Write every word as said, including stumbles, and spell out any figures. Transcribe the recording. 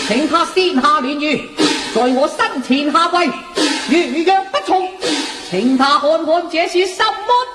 请他先下联语，在我身前下跪，如若不从，请他看看这是什么